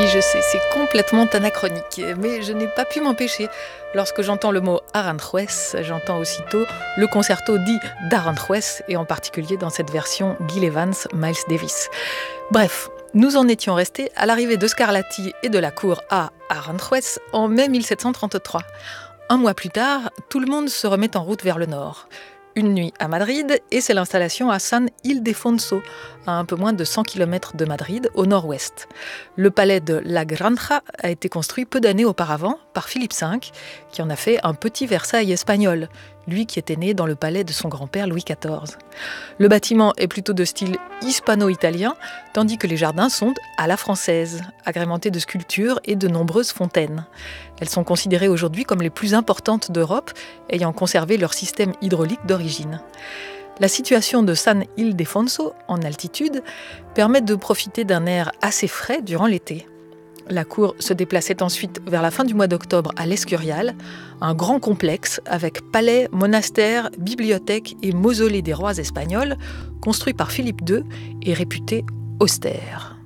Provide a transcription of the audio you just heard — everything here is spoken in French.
je sais, c'est complètement anachronique, mais je n'ai pas pu m'empêcher. Lorsque j'entends le mot Aranjuez, j'entends aussitôt le concerto dit d'Aranjuez, et en particulier dans cette version Gil Evans, Miles Davis. Bref, nous en étions restés à l'arrivée de Scarlatti et de la cour à Aranjuez en mai 1733. Un mois plus tard, tout le monde se remet en route vers le nord. Une nuit à Madrid et c'est l'installation à San Ildefonso, à un peu moins de 100 km de Madrid, au nord-ouest. Le palais de La Granja a été construit peu d'années auparavant par Philippe V, qui en a fait un petit Versailles espagnol, lui qui était né dans le palais de son grand-père Louis XIV. Le bâtiment est plutôt de style hispano-italien, tandis que les jardins sont à la française, agrémentés de sculptures et de nombreuses fontaines. Elles sont considérées aujourd'hui comme les plus importantes d'Europe, ayant conservé leur système hydraulique d'origine. La situation de San Ildefonso, en altitude, permet de profiter d'un air assez frais durant l'été. La cour se déplaçait ensuite vers la fin du mois d'octobre à l'Escurial, un grand complexe avec palais, monastères, bibliothèques et mausolées des rois espagnols, construit par Philippe II et réputé austère.